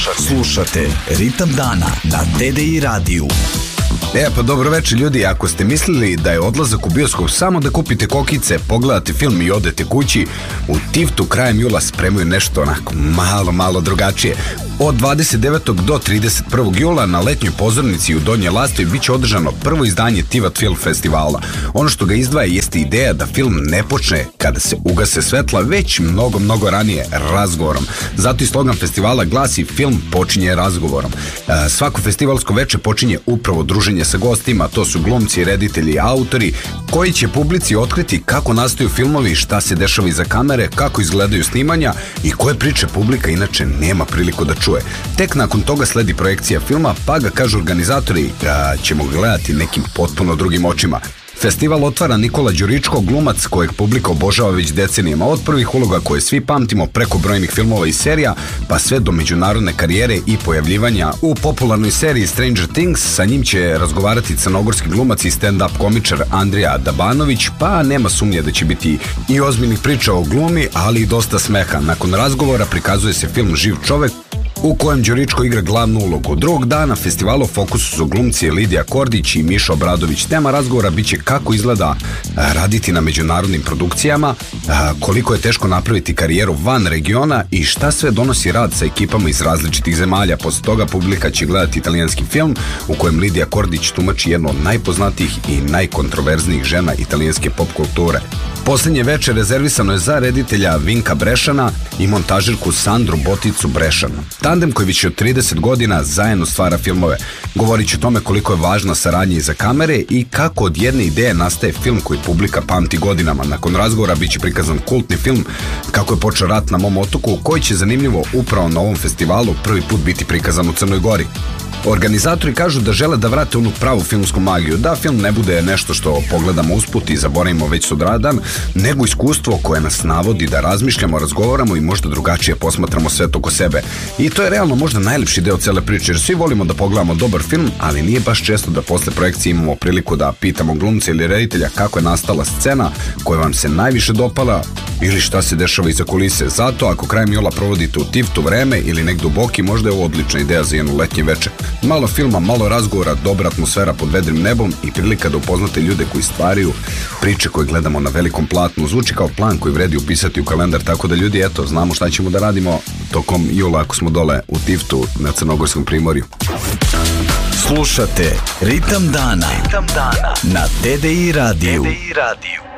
Slušate Ritam dana na TDI radiju. Pa dobro večer ljudi, ako ste mislili da je odlazak u bioskop samo da kupite kokice, pogledate film i odete kući, u Tiftu krajem jula spremaju nešto onako malo drugačije. Od 29. do 31. jula na letnjoj pozornici u Donjoj Lastovi bit će održano prvo izdanje Tivat Film Festivala. Ono što ga izdvaja jeste ideja da film ne počne kada se ugase svetla, već mnogo ranije, razgovorom. Zato i slogan festivala glasi film počinje razgovorom. Svako festivalsko veče počinje upravo druženje sa gostima, to su glumci, reditelji i autori, koji će publici otkriti kako nastaju filmovi, šta se dešava iza kamere, kako izgledaju snimanja i koje priče publika inače nema priliku da čuje. Tek nakon toga sledi projekcija filma, pa ga, kažu organizatori, ćemo gledati nekim potpuno drugim očima. Festival otvara Nikola Đuričko, glumac kojeg publika obožava već decenijama, od prvih uloga koje svi pamtimo preko brojnih filmova i serija, pa sve do međunarodne karijere i pojavljivanja u popularnoj seriji Stranger Things. Sa njim će razgovarati crnogorski glumac i stand-up komičar Andrija Dabanović, pa nema sumnje da će biti i ozbiljnih priča o glumi, ali i dosta smeha. Nakon razgovora prikazuje se film Živ čovek, u kojem Đuričko igra glavnu ulogu. Drugog dana festivalu u fokusu su glumci Lidija Kordić i Miša Obradović. Tema razgovora biće kako izgleda raditi na međunarodnim produkcijama, koliko je teško napraviti karijeru van regiona i šta sve donosi rad sa ekipama iz različitih zemalja. Posle toga publika će gledati italijanski film u kojem Lidija Kordić tumači jednu od najpoznatijih i najkontroverznijih žena italijanske pop kulture. Poslednje veče rezervisano je za reditelja Vinka Brešana i montažirku Sandru Boticu Brešan. Tandem koji više od 30 godina zajedno stvara filmove. Govorit će o tome koliko je važna saradnja iza kamere i kako od jedne ideje nastaje film koji publika pamti godinama. Nakon razgovora biće prikazan kultni film Kako je počeo rat na mom otoku, koji će zanimljivo upravo na ovom festivalu prvi put biti prikazan u Crnoj Gori. Organizatori kažu da žele da vrate onu pravu filmsku magiju, da film ne bude nešto što pogledamo usput i zaboravimo već sutradan, nego iskustvo koje nas navodi da razmišljamo, razgovaramo i možda drugačije posmatramo svet oko sebe. I to je realno možda najlepši deo cele priče, jer svi volimo da pogledamo dobar film, ali nije baš često da posle projekcije imamo priliku da pitamo glumca ili reditelja kako je nastala scena koja vam se najviše dopala ili šta se dešava iza kulise. Zato ako krajem jula provodite u Tiftu vreme ili negdje u Boki, možda je ovo odlična ideja za jednu letnje veče. Malo filma, malo razgovora, dobra atmosfera pod vedrim nebom i prilika da upoznate ljude koji stvaraju priče koje gledamo na velikom platnu. Zvuči kao plan koji vredi upisati u kalendar, tako da ljudi, eto, znamo šta ćemo da radimo tokom jula ako smo dole u Tiftu na Crnogorskom primorju. Slušate Ritam dana na TDI radiju.